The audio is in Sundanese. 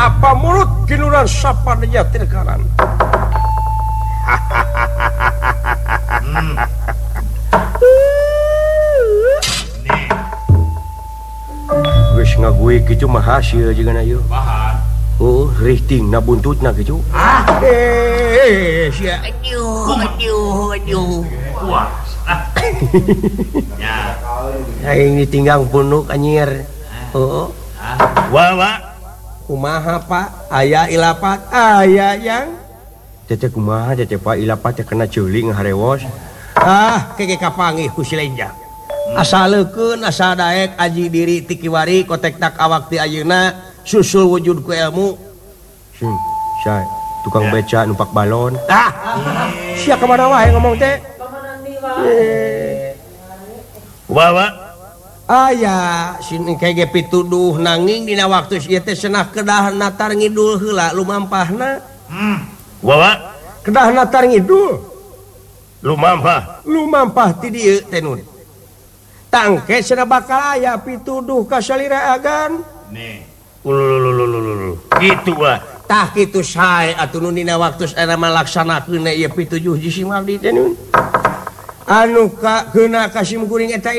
apa mulut kinuran sapadaya tirkaran. Geus ngaguik kitu mah hasil jeung ayeuna. Oh, rating na buntutna kitu. Sia. Aduh. Wah. Ya. Aing ditinggang punuk anyir. Oh. Wah. Kumaha Pak? Aya ilapat, aya yang. Tete kumaha tete Pak ilapat teh kena ceuling harewos. Keke kapangih ku si Lenjang. Asaleukeun asa daek aji diri ti kiwari kotek tak awak ti ayeuna susul wujud ku ilmu. Say, tukang beca numpak balon. Sia ka mana wae ngomong teh? Wah. Aya sin kege pituduh nanging dina waktu ieu teh cenah kedah natar ngidul heula lumampahna. Wah. Kedah natar ngidul. Lumampah ti dieu teh nun. Tangke cenah bakal aya pituduh ka saliraagan. Nih. Kitu wah. Tah kitu sae atuh nu dina waktu era malaksanakeun ieu pitujuh jisi mabdi teh nun. Anu ka keuna kasim kuring eta